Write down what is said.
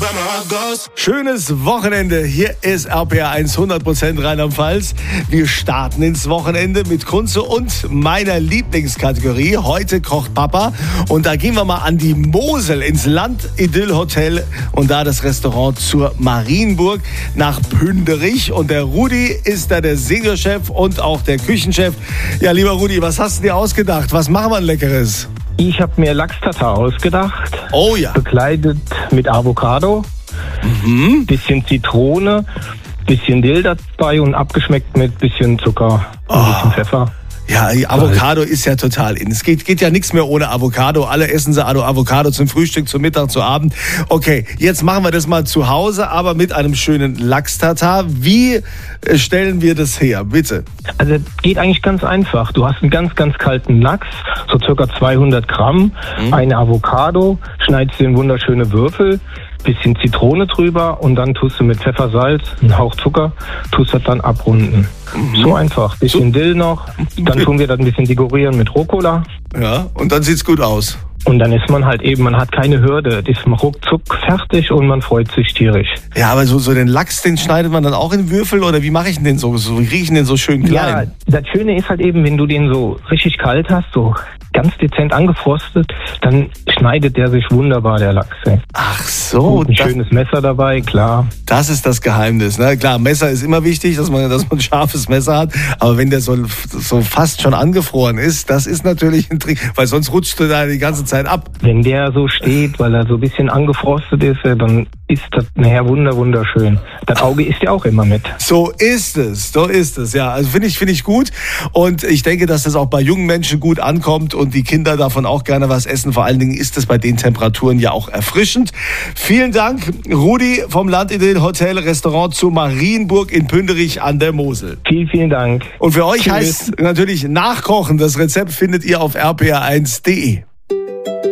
Schönes Wochenende. Hier ist RPR 100% Rheinland-Pfalz. Wir starten ins Wochenende mit Kunze und meiner Lieblingskategorie. Heute kocht Papa. Und da gehen wir mal an die Mosel ins Land-Idyll-Hotel und da das Restaurant zur Marienburg nach Pünderich. Und der Rudi ist da der Seniorchef und auch der Küchenchef. Ja, lieber Rudi, was hast du dir ausgedacht? Was machen wir Leckeres? Ich habe mir Lachs-Tatar ausgedacht. Oh ja. Bekleidet mit Avocado, bisschen Zitrone, bisschen Dill dabei und abgeschmeckt mit bisschen Zucker und ein bisschen Pfeffer. Ja, Avocado ist ja total in. Es geht ja nichts mehr ohne Avocado. Alle essen sie Avocado zum Frühstück, zum Mittag, zu Abend. Okay, jetzt machen wir das mal zu Hause, aber mit einem schönen Lachs-Tatar. Wie stellen wir das her, bitte? Also geht eigentlich ganz einfach. Du hast einen ganz, ganz kalten Lachs, so circa 200 Gramm, eine Avocado, schneidest du in wunderschöne Würfel, bisschen Zitrone drüber und dann tust du mit Pfeffer, Salz, einen Hauch Zucker, tust das dann abrunden. So einfach. Bisschen Dill noch, dann tun wir das ein bisschen dekorieren mit Rucola. Ja, und dann sieht's gut aus. Und dann ist man halt eben, man hat keine Hürde, das ist ruckzuck fertig und man freut sich tierisch. Ja, aber so den Lachs, den schneidet man dann auch in Würfel oder wie mache ich denn den so? Wie kriege ich den so schön klein? Ja, das Schöne ist halt eben, wenn du den so richtig kalt hast, so ganz dezent angefrostet, dann schneidet der sich wunderbar, der Lachs. Ey. Ach so. Und ein schönes Messer dabei, klar. Das ist das Geheimnis. Ne? Klar, Messer ist immer wichtig, dass man ein scharfes Messer hat. Aber wenn der so fast schon angefroren ist, das ist natürlich ein Trick, weil sonst rutscht er da die ganze Zeit ab. Wenn der so steht, weil er so ein bisschen angefrostet ist, dann ist das nachher wunderschön. Das Auge isst ja auch immer mit. So ist es, ja. Also finde ich gut. Und ich denke, dass das auch bei jungen Menschen gut ankommt und die Kinder davon auch gerne was essen. Vor allen Dingen ist es bei den Temperaturen ja auch erfrischend. Vielen Dank, Rudi vom Land-Idyll Hotel Restaurant zur Marienburg in Pünderich an der Mosel. Vielen Dank. Und für euch heißt natürlich nachkochen. Das Rezept findet ihr auf rpr1.de.